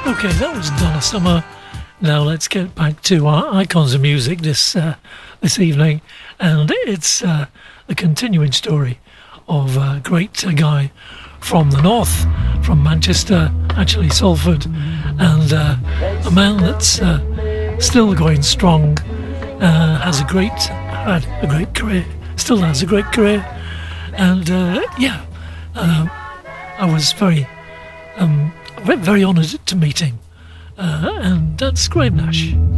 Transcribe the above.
Okay, that was Donna Summer. Now let's get back to our icons of music this evening, and it's the continuing story of a great guy from the north, from Manchester, actually Salford, and a man that's still going strong, had a great career, still has a great career, and I was very honoured to meet him, and that's Graham Nash.